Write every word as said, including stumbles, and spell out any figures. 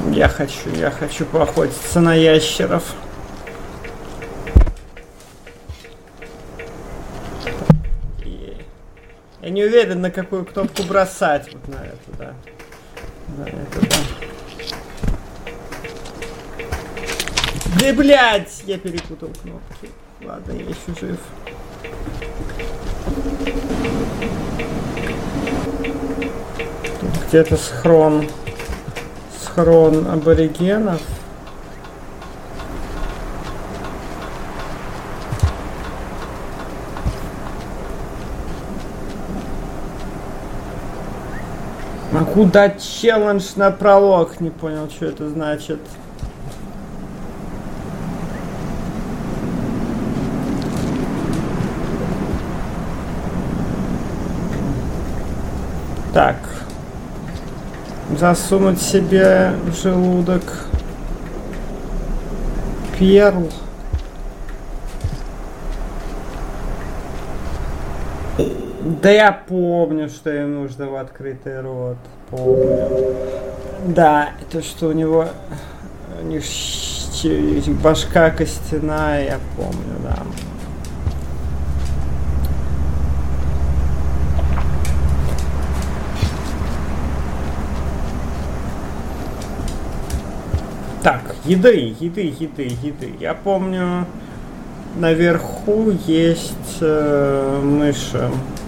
Я хочу, я хочу поохотиться на ящеров. И я не уверен, на какую кнопку бросать. Вот на эту, да. На эту, да. Да, блядь! Я перепутал кнопки. Ладно, я еще жив. Тут где-то схрон. Схрон аборигенов. Могу дать челлендж на пролог. Не понял, что это значит. Так. Засунуть себе в желудок перл. Да я помню, что им нужно в открытый рот. Помню. Да, то, что у него у них башка костяная, я помню, да. Так, еды, еды, еды, еды. Я помню, наверху есть э, мыши.